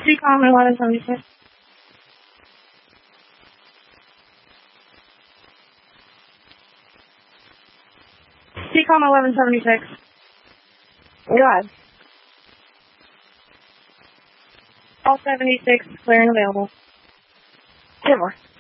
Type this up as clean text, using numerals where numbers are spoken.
CCOM 1176. CCOM 1176. Go ahead. All 76 clear and available. 10 more.